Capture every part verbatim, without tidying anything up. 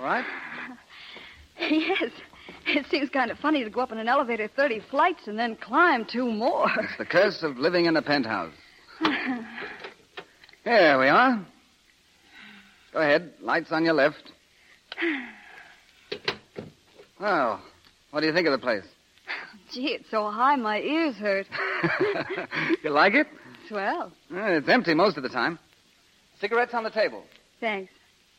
All right? Yes. It seems kind of funny to go up in an elevator thirty flights and then climb two more. It's the curse of living in a penthouse. Here we are. Go ahead. Lights on your left. Well, what do you think of the place? Gee, it's so high my ears hurt. You like it? Swell. Eh, It's empty most of the time. Cigarettes on the table. Thanks.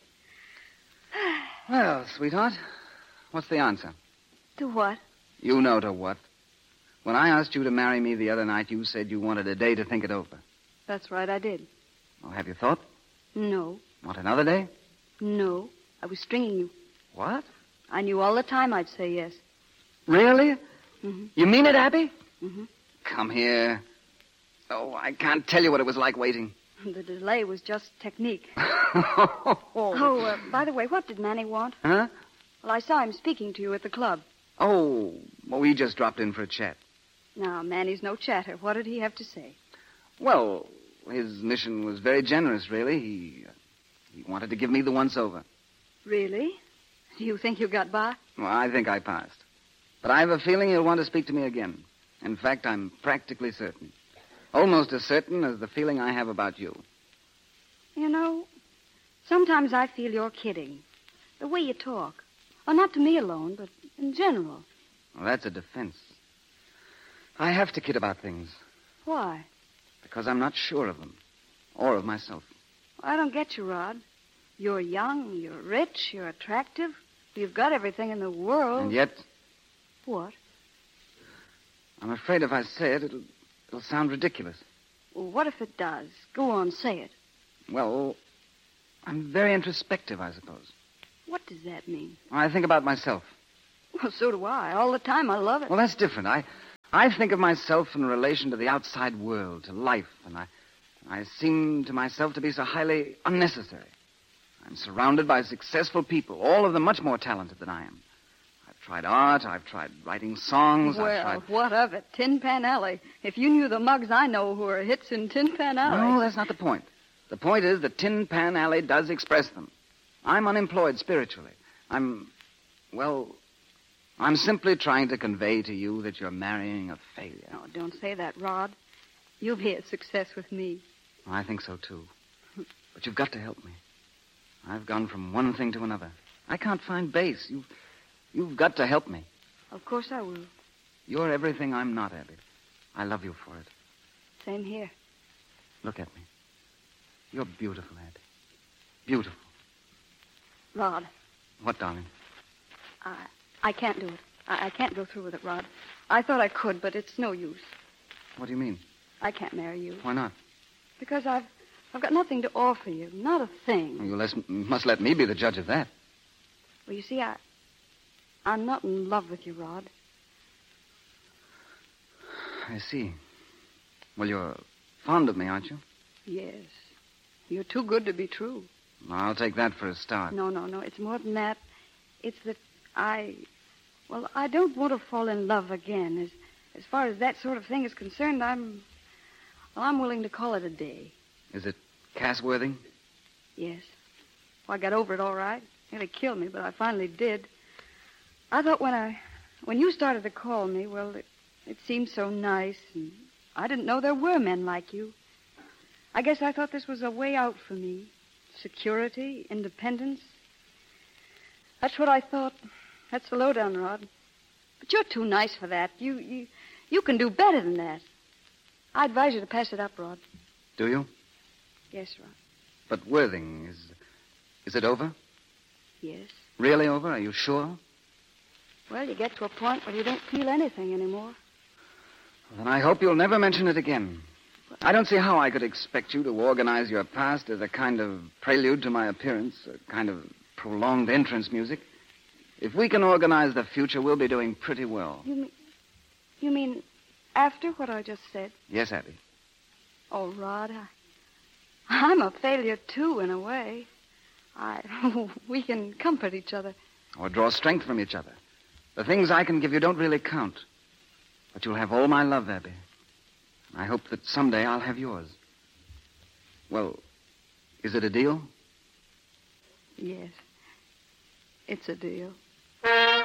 Well, sweetheart, what's the answer? To what? You know to what. When I asked you to marry me the other night, you said you wanted a day to think it over. That's right, I did. Well, have you thought? No. Want another day? No. I was stringing you. What? I knew all the time I'd say yes. Really? Mm-hmm. You mean it, Abby? Mm-hmm. Come here. Oh, I can't tell you what it was like waiting. The delay was just technique. oh, Oh, uh, by the way, what did Manny want? Huh? Well, I saw him speaking to you at the club. Oh, well, we just dropped in for a chat. Now, Manny's no chatter. What did he have to say? Well, his mission was very generous, really. He, uh, he wanted to give me the once-over. Really? Do you think you got by? Well, I think I passed. But I have a feeling he'll want to speak to me again. In fact, I'm practically certain. Almost as certain as the feeling I have about you. You know, sometimes I feel you're kidding. The way you talk. Well, not to me alone, but in general. Well, that's a defense. I have to kid about things. Why? Because I'm not sure of them. Or of myself. I don't get you, Rod. You're young, you're rich, you're attractive. You've got everything in the world. And yet, What? I'm afraid if I say it, it'll, it'll sound ridiculous. Well, what if it does? Go on, say it. Well, I'm very introspective, I suppose. What does that mean? I think about myself. Well, so do I. All the time. I love it. Well, that's different. I, I think of myself in relation to the outside world, to life, and I, I seem to myself to be so highly unnecessary. I'm surrounded by successful people, all of them much more talented than I am. I've tried art, I've tried writing songs, well, I've tried... what of it? Tin Pan Alley. If you knew the mugs I know who are hits in Tin Pan Alley. No, that's not the point. The point is that Tin Pan Alley does express them. I'm unemployed spiritually. I'm, well, I'm simply trying to convey to you that you're marrying a failure. Oh, don't say that, Rod. You'll be a success with me. I think so, too. But you've got to help me. I've gone from one thing to another. I can't find base. You've, you've got to help me. Of course I will. You're everything I'm not, Abby. I love you for it. Same here. Look at me. You're beautiful, Abby. Beautiful. Rod, What, darling? I, I can't do it. I, I can't go through with it, Rod. I thought I could, but it's no use. What do you mean? I can't marry you. Why not? Because I've I've got nothing to offer you. Not a thing. Well, you les- must let me be the judge of that. Well, you see, I, I'm not in love with you, Rod. I see. Well, you're fond of me, aren't you? Yes. You're too good to be true. I'll take that for a start. No, no, no. It's more than that. It's that I... Well, I don't want to fall in love again. As as far as that sort of thing is concerned, I'm... Well, I'm willing to call it a day. Is it Cass-Worthing? Yes. Well, I got over it all right. Nearly killed me, but I finally did. I thought when I... When you started to call me, well, it, it seemed so nice, and I didn't know there were men like you. I guess I thought this was a way out for me. Security, independence. That's what I thought. That's the lowdown, Rod. But you're too nice for that. You, you, you can do better than that. I advise you to pass it up, Rod. Do you? Yes, Rod. But Worthing, is... Is it over? Yes. Really over? Are you sure? Well, you get to a point where you don't feel anything anymore. Well, then I hope you'll never mention it again. I don't see how I could expect you to organize your past as a kind of prelude to my appearance, a kind of prolonged entrance music. If we can organize the future, we'll be doing pretty well. You mean... You mean after what I just said? Yes, Abby. Oh, Rod, I, I'm a failure, too, in a way. I... We can comfort each other. Or draw strength from each other. The things I can give you don't really count. But you'll have all my love, Abby. I hope that someday I'll have yours. Well, is it a deal? Yes. It's a deal.